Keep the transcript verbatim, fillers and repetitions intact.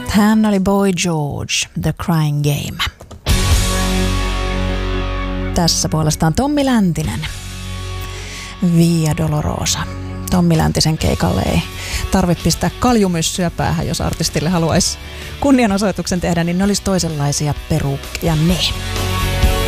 Hän oli Boy George, The Crying Game. Tässä puolestaan Tommi Läntinen, Via Dolorosa. Tommi Läntisen keikalle ei tarvitse pistää kaljumyssyä päähän, jos artistille haluaisi kunnianosoituksen tehdä, niin ne olisi toisenlaisia peruukkia ne.